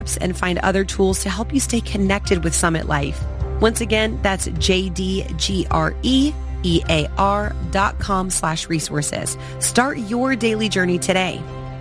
and find other tools to help you stay connected with Summit Life. Once again, that's jdgreear.com/resources. Start your daily journey today.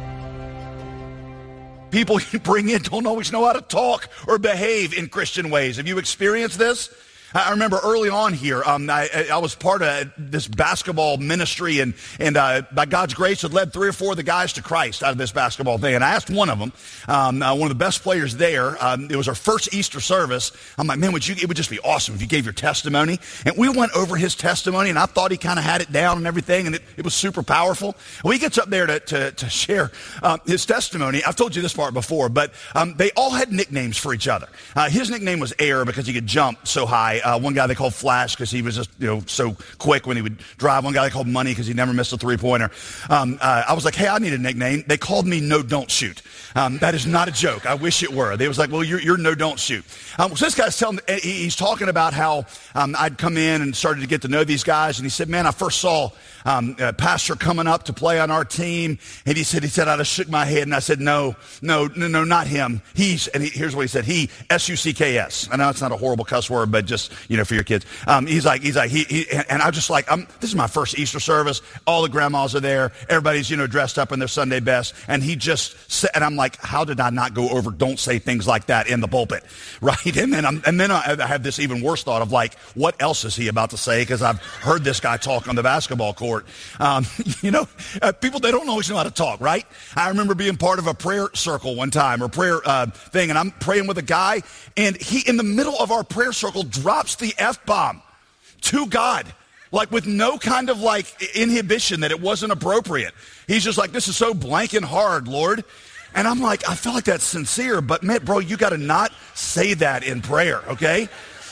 People you bring in don't always know how to talk or behave in Christian ways. Have you experienced this? I remember early on here, I was part of this basketball ministry, and by God's grace, had led 3 or 4 of the guys to Christ out of this basketball thing. And I asked one of them, one of the best players there, it was our first Easter service. I'm like, man, it would just be awesome if you gave your testimony. And we went over his testimony, and I thought he kind of had it down and everything, and it was super powerful. Well, he gets up there to share his testimony. I've told you this part before, but they all had nicknames for each other. His nickname was Air because he could jump so high. One guy they called Flash because he was just so quick when he would drive. One guy they called Money because he never missed a three-pointer. I was like, hey, I need a nickname. They called me No Don't Shoot. That is not a joke. I wish it were. They was like, well, you're No Don't Shoot. So this guy's he's talking about how I'd come in and started to get to know these guys, and he said, man, I first saw a pastor coming up to play on our team, and he said I just shook my head, and I said, no, not him. Here's what he said. He, S-U-C-K-S. I know it's not a horrible cuss word, but just, for your kids. He's like, and I'm just like, this is my first Easter service. All the grandmas are there. Everybody's, dressed up in their Sunday best. And he just said, and I'm like, how did I not go over, don't say things like that in the pulpit, right? And then I have this even worse thought of like, what else is he about to say? Because I've heard this guy talk on the basketball court. People, they don't always know how to talk, right? I remember being part of a prayer circle one time, or prayer thing, and I'm praying with a guy, and he, in the middle of our prayer circle, drops the F-bomb to God, like with no kind of like inhibition that it wasn't appropriate. He's just like, this is so blank and hard, Lord. And I'm like, I feel like that's sincere, but man, bro, you got to not say that in prayer, okay?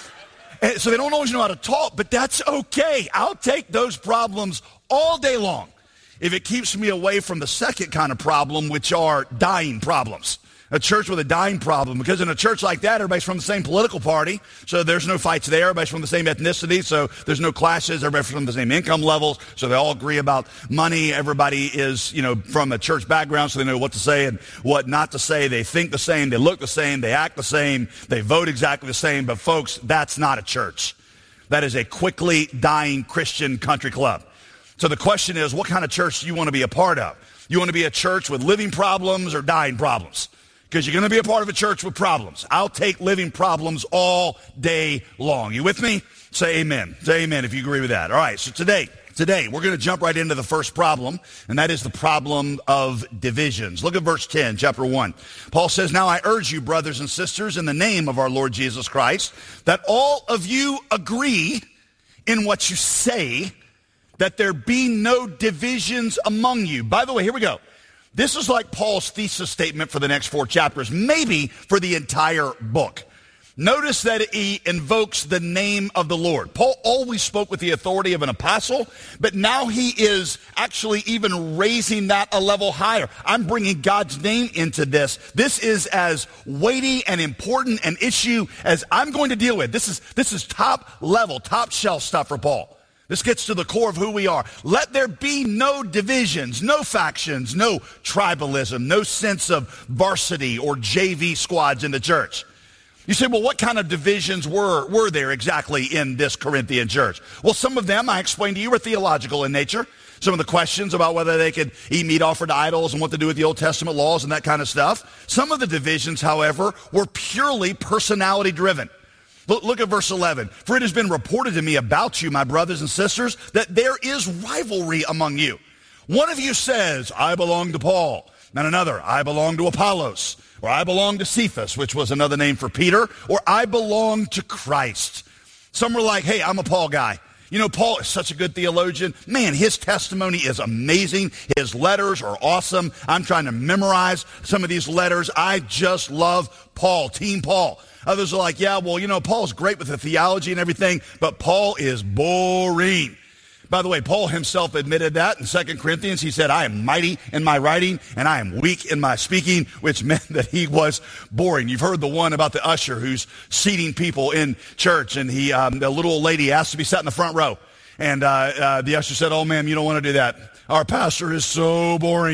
And so they don't always know how to talk, but that's okay. I'll take those problems all day long if it keeps me away from the second kind of problem, which are dying problems. A church with a dying problem, because in a church like that, everybody's from the same political party, so there's no fights there. Everybody's from the same ethnicity, so there's no clashes. Everybody's from the same income levels, so they all agree about money. Everybody is, from a church background, so they know what to say and what not to say. They think the same, they look the same, they act the same, they vote exactly the same. But folks, that's not a church. That is a quickly dying Christian country club. So the question is, what kind of church do you want to be a part of? You want to be a church with living problems or dying problems? Because you're going to be a part of a church with problems. I'll take living problems all day long. You with me? Say amen. Say amen if you agree with that. All right, so today we're going to jump right into the first problem, and that is the problem of divisions. Look at verse 10, chapter 1. Paul says, now I urge you, brothers and sisters, in the name of our Lord Jesus Christ, that all of you agree in what you say, that there be no divisions among you. By the way, here we go. This is like Paul's thesis statement for the next 4 chapters, maybe for the entire book. Notice that he invokes the name of the Lord. Paul always spoke with the authority of an apostle, but now he is actually even raising that a level higher. I'm bringing God's name into this. This is as weighty and important an issue as I'm going to deal with. This is top level, top shelf stuff for Paul. This gets to the core of who we are. Let there be no divisions, no factions, no tribalism, no sense of varsity or JV squads in the church. You say, well, what kind of divisions were there exactly in this Corinthian church? Well, some of them, I explained to you, were theological in nature. Some of the questions about whether they could eat meat offered to idols and what to do with the Old Testament laws and that kind of stuff. Some of the divisions, however, were purely personality driven. Look at verse 11. For it has been reported to me about you, my brothers and sisters, that there is rivalry among you. One of you says, I belong to Paul. And another, I belong to Apollos. Or I belong to Cephas, which was another name for Peter. Or I belong to Christ. Some were like, hey, I'm a Paul guy. Paul is such a good theologian. Man, his testimony is amazing. His letters are awesome. I'm trying to memorize some of these letters. I just love Paul, Team Paul. Others are like, yeah, well, Paul's great with the theology and everything, but Paul is boring. By the way, Paul himself admitted that in 2 Corinthians. He said, I am mighty in my writing and I am weak in my speaking, which meant that he was boring. You've heard the one about the usher who's seating people in church, and the little old lady asked to be sat in the front row. And the usher said, oh, ma'am, you don't want to do that. Our pastor is so boring.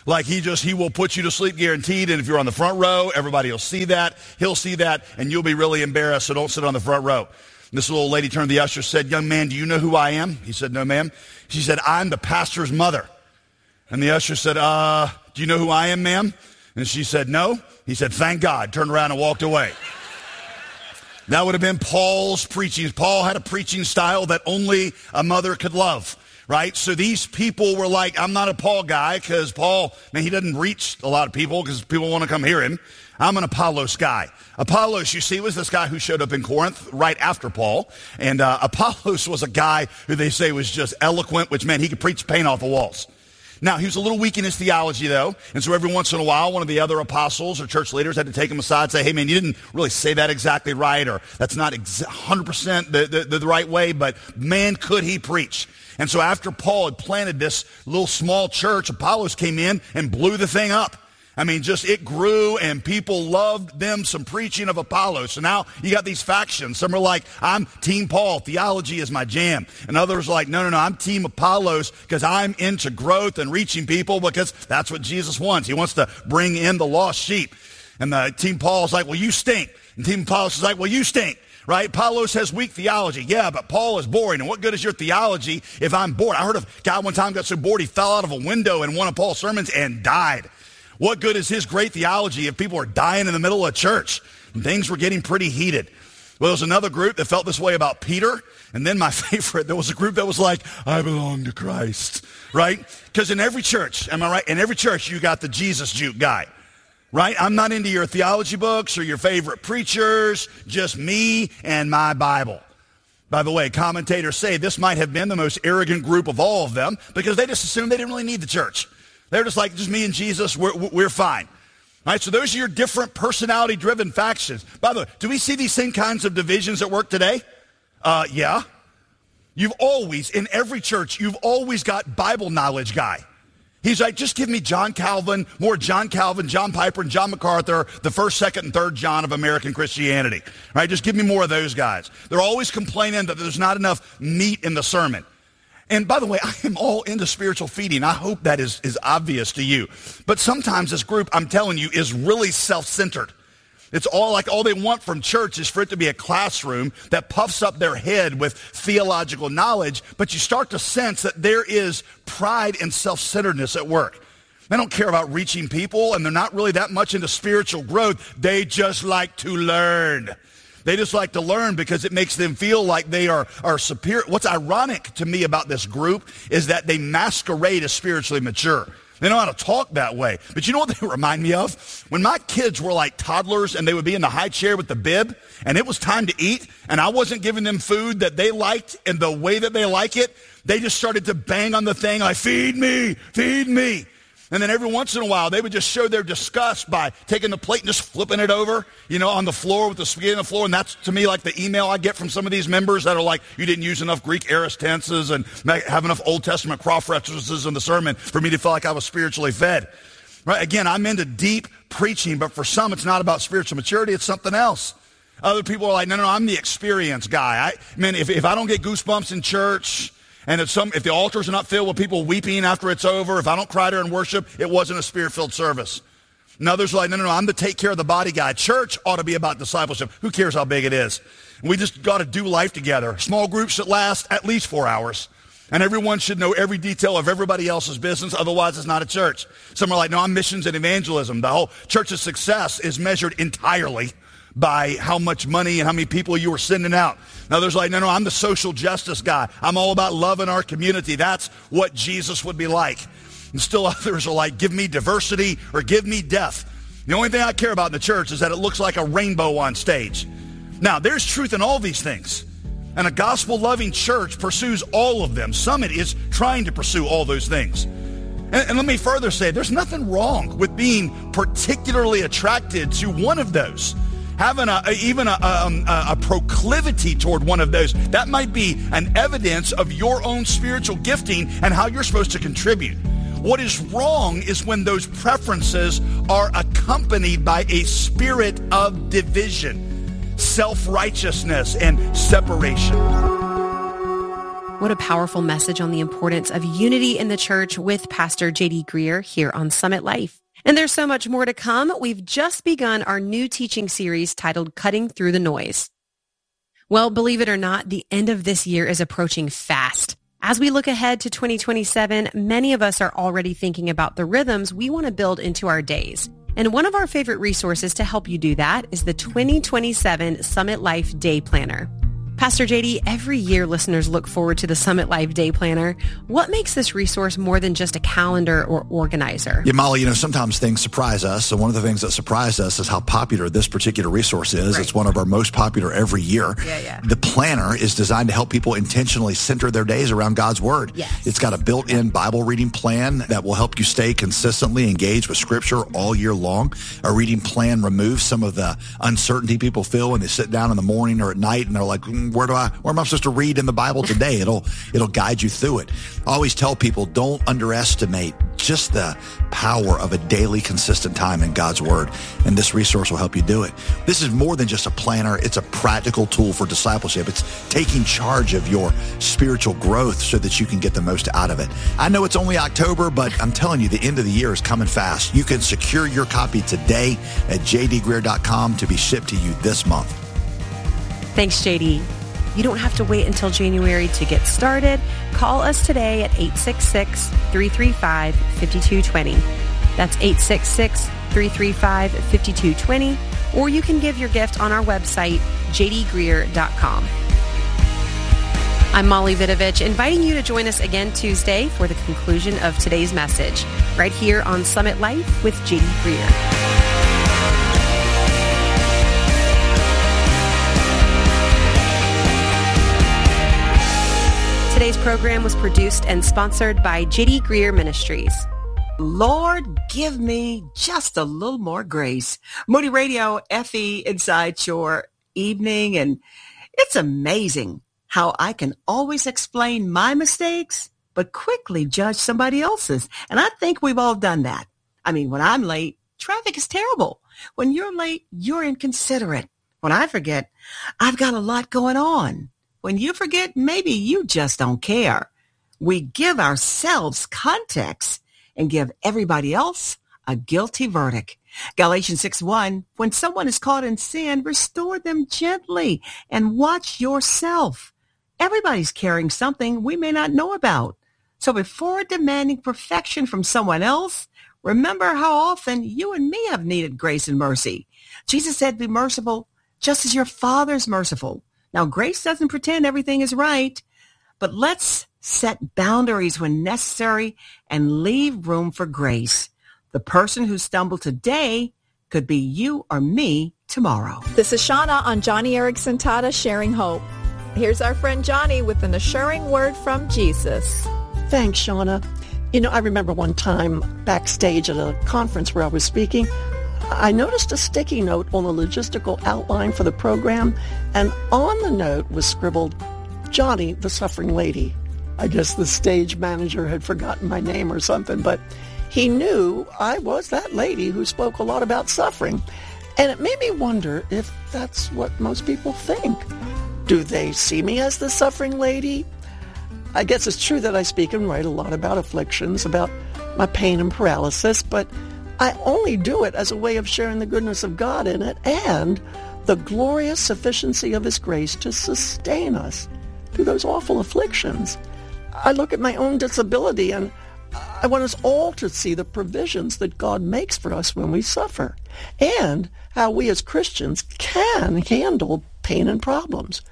Like he will put you to sleep guaranteed, and if you're on the front row, everybody will see that. He'll see that, and you'll be really embarrassed, so don't sit on the front row. This little lady turned to the usher, said, "Young man, do you know who I am?" He said, "No, ma'am." She said, "I'm the pastor's mother." And the usher said, "Do you know who I am, ma'am?" And she said, "No." He said, "Thank God," turned around and walked away. That would have been Paul's preaching. Paul had a preaching style that only a mother could love. Right? So these people were like, I'm not a Paul guy because Paul, man, he doesn't reach a lot of people because people want to come hear him. I'm an Apollos guy. Apollos, you see, was this guy who showed up in Corinth right after Paul. And Apollos was a guy who they say was just eloquent, which meant he could preach paint off the walls. Now, he was a little weak in his theology, though, and so every once in a while, one of the other apostles or church leaders had to take him aside and say, "Hey, man, you didn't really say that exactly right, or that's not 100% the right way, but man, could he preach." And so after Paul had planted this little small church, Apollos came in and blew the thing up. I mean, just it grew, and people loved them some preaching of Apollos. So now you got these factions. Some are like, I'm Team Paul. Theology is my jam. And others are like, no, I'm Team Apollos because I'm into growth and reaching people because that's what Jesus wants. He wants to bring in the lost sheep. And the Team Paul is like, well, you stink. And Team Apollos is like, well, you stink. Right? Apollos has weak theology. Yeah, but Paul is boring. And what good is your theology if I'm bored? I heard of a guy one time got so bored he fell out of a window in one of Paul's sermons and died. What good is his great theology if people are dying in the middle of church? And things were getting pretty heated. Well, there was another group that felt this way about Peter. And then my favorite, there was a group that was like, I belong to Christ. Right? Because in every church, am I right? In every church, you got the Jesus juke guy. Right? I'm not into your theology books or your favorite preachers, just me and my Bible. By the way, commentators say this might have been the most arrogant group of all of them because they just assumed they didn't really need the church. They're just like, just me and Jesus, we're fine. All right, so those are your different personality-driven factions. By the way, do we see these same kinds of divisions at work today? Yeah. You've always, in every church, you've always got Bible knowledge guy. He's like, just give me John Calvin, more John Calvin, John Piper, and John MacArthur, the first, second, and third John of American Christianity. Right? Just give me more of those guys. They're always complaining that there's not enough meat in the sermon. And by the way, I am all into spiritual feeding. I hope that is obvious to you. But sometimes this group, I'm telling you, is really self-centered. It's all they want from church is for it to be a classroom that puffs up their head with theological knowledge, but you start to sense that there is pride and self-centeredness at work. They don't care about reaching people, and they're not really that much into spiritual growth. They just like to learn. They just like to learn because it makes them feel like they are superior. What's ironic to me about this group is that they masquerade as spiritually mature. They know how to talk that way. But you know what they remind me of? When my kids were like toddlers and they would be in the high chair with the bib and it was time to eat and I wasn't giving them food that they liked and the way that they like it, they just started to bang on the thing like, feed me, feed me. And then every once in a while, they would just show their disgust by taking the plate and just flipping it over, on the floor with the spaghetti on the floor. And that's, to me, like the email I get from some of these members that are like, you didn't use enough Greek aorist tenses and have enough Old Testament cross references in the sermon for me to feel like I was spiritually fed. Right? Again, I'm into deep preaching, but for some, it's not about spiritual maturity. It's something else. Other people are like, no, I'm the experience guy. If I don't get goosebumps in church, and if the altars are not filled with people weeping after it's over, if I don't cry during worship, it wasn't a spirit-filled service. And others are like, no, I'm the take care of the body guy. Church ought to be about discipleship. Who cares how big it is? We just got to do life together. Small groups that last at least 4 hours. And everyone should know every detail of everybody else's business. Otherwise, it's not a church. Some are like, no, I'm missions and evangelism. The whole church's success is measured entirely by how much money and how many people you were sending out. Now there's like, no, I'm the social justice guy. I'm all about loving our community. That's what Jesus would be like. And still others are like, give me diversity or give me death. The only thing I care about in the church is that it looks like a rainbow on stage. Now there's truth in all these things. And a gospel-loving church pursues all of them. Summit is trying to pursue all those things. And let me further say, there's nothing wrong with being particularly attracted to one of those. Having a proclivity toward one of those, that might be an evidence of your own spiritual gifting and how you're supposed to contribute. What is wrong is when those preferences are accompanied by a spirit of division, self-righteousness, and separation. What a powerful message on the importance of unity in the church with Pastor J.D. Greear here on Summit Life. And there's so much more to come. We've just begun our new teaching series titled Cutting Through the Noise. Well, believe it or not, the end of this year is approaching fast. As we look ahead to 2027, many of us are already thinking about the rhythms we want to build into our days. And one of our favorite resources to help you do that is the 2027 Summit Life Day Planner. Pastor JD, every year listeners look forward to the Summit Life Day Planner. What makes this resource more than just a calendar or organizer? Yeah, Molly, sometimes things surprise us. So one of the things that surprised us is how popular this particular resource is. Right. It's one of our most popular every year. Yeah. The planner is designed to help people intentionally center their days around God's Word. Yes. It's got a built-in Bible reading plan that will help you stay consistently engaged with Scripture all year long. A reading plan removes some of the uncertainty people feel when they sit down in the morning or at night and they're like, where am I supposed to read in the Bible today? It'll guide you through it. I always tell people, don't underestimate just the power of a daily consistent time in God's Word. And this resource will help you do it. This is more than just a planner. It's a practical tool for discipleship. It's taking charge of your spiritual growth so that you can get the most out of it. I know it's only October, but I'm telling you, the end of the year is coming fast. You can secure your copy today at jdgreear.com to be shipped to you this month. Thanks, JD. You don't have to wait until January to get started. Call us today at 866-335-5220. That's 866-335-5220. Or you can give your gift on our website, jdgreear.com. I'm Molly Vidovich, inviting you to join us again Tuesday for the conclusion of today's message, right here on Summit Life with J.D. Greear. Today's program was produced and sponsored by J.D. Greear Ministries. Lord, give me just a little more grace. Moody Radio, FE, inside your evening. And it's amazing how I can always explain my mistakes, but quickly judge somebody else's. And I think we've all done that. I mean, when I'm late, traffic is terrible. When you're late, you're inconsiderate. When I forget, I've got a lot going on. When you forget, maybe you just don't care. We give ourselves context and give everybody else a guilty verdict. Galatians 6:1, when someone is caught in sin, restore them gently and watch yourself. Everybody's carrying something we may not know about. So before demanding perfection from someone else, remember how often you and me have needed grace and mercy. Jesus said, be merciful just as your Father's merciful. Now, grace doesn't pretend everything is right, but let's set boundaries when necessary and leave room for grace. The person who stumbled today could be you or me tomorrow. This is Shauna on Johnny Erickson Tata Sharing Hope. Here's our friend Johnny with an assuring word from Jesus. Thanks, Shauna. I remember one time backstage at a conference where I was speaking, I noticed a sticky note on the logistical outline for the program, and on the note was scribbled, Johnny, the Suffering Lady. I guess the stage manager had forgotten my name or something, but he knew I was that lady who spoke a lot about suffering. And it made me wonder if that's what most people think. Do they see me as the suffering lady? I guess it's true that I speak and write a lot about afflictions, about my pain and paralysis, but I only do it as a way of sharing the goodness of God in it and the glorious sufficiency of His grace to sustain us through those awful afflictions. I look at my own disability and I want us all to see the provisions that God makes for us when we suffer and how we as Christians can handle pain and problems.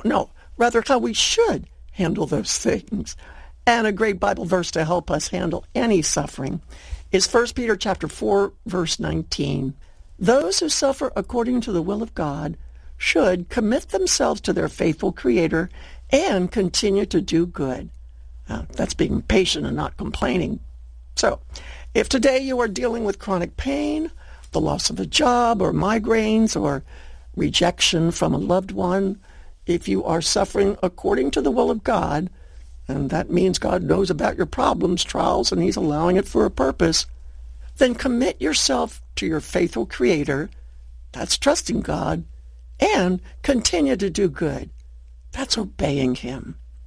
Rather how we should handle those things. And a great Bible verse to help us handle any suffering is 1 Peter chapter 4, verse 19. Those who suffer according to the will of God should commit themselves to their faithful Creator and continue to do good. That's being patient and not complaining. So, if today you are dealing with chronic pain, the loss of a job or migraines or rejection from a loved one, if you are suffering according to the will of God, and that means God knows about your problems, trials, and He's allowing it for a purpose, then commit yourself to your faithful Creator. That's trusting God. And continue to do good. That's obeying Him.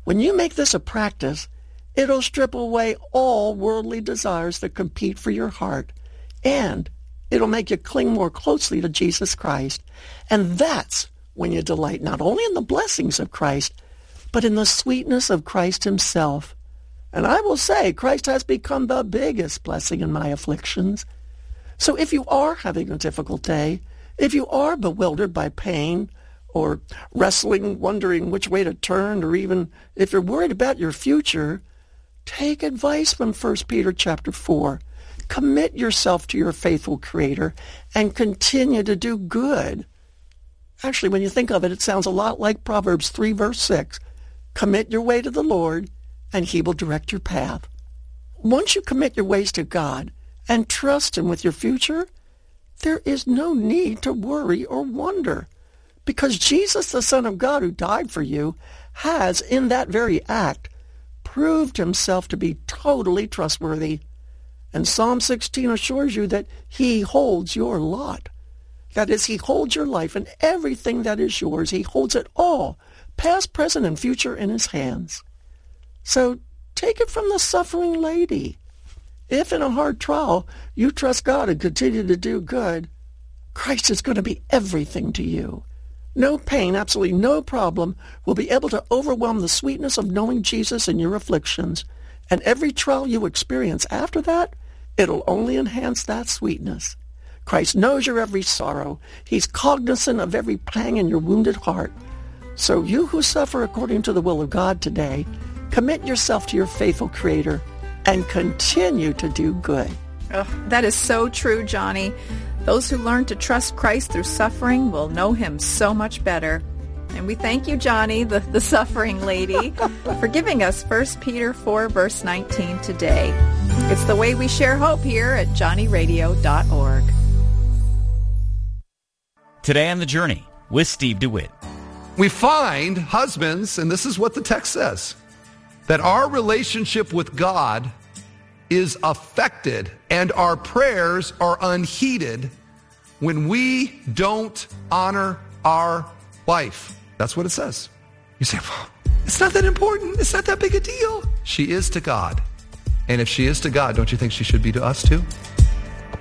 When you make this a practice, it'll strip away all worldly desires that compete for your heart, and it'll make you cling more closely to Jesus Christ. And that's when you delight not only in the blessings of Christ, but in the sweetness of Christ himself. And I will say, Christ has become the biggest blessing in my afflictions. So if you are having a difficult day, if you are bewildered by pain, or wrestling, wondering which way to turn, or even if you're worried about your future, take advice from 1 Peter chapter 4. Commit yourself to your faithful Creator and continue to do good. Actually, when you think of it, it sounds a lot like Proverbs 3 verse 6. Commit your way to the Lord, and he will direct your path. Once you commit your ways to God and trust him with your future, there is no need to worry or wonder, because Jesus, the Son of God who died for you, has, in that very act, proved himself to be totally trustworthy. And Psalm 16 assures you that he holds your lot. That is, he holds your life and everything that is yours. He holds it all, past, present, and future, in his hands. So take it from the suffering lady. If in a hard trial you trust God and continue to do good, Christ is going to be everything to you. No pain, absolutely no problem, will be able to overwhelm the sweetness of knowing Jesus in your afflictions. And every trial you experience after that, it'll only enhance that sweetness. Christ knows your every sorrow. He's cognizant of every pang in your wounded heart. So you who suffer according to the will of God today, commit yourself to your faithful Creator and continue to do good. Oh, that is so true, Johnny. Those who learn to trust Christ through suffering will know him so much better. And we thank you, Johnny, the suffering lady, for giving us 1 Peter 4, verse 19 today. It's the way we share hope here at johnnyradio.org. Today on The Journey with Steve DeWitt. We find, husbands, and this is what the text says, that our relationship with God is affected and our prayers are unheeded when we don't honor our wife. That's what it says. You say, well, it's not that important. It's not that big a deal. She is to God. And if she is to God, don't you think she should be to us too?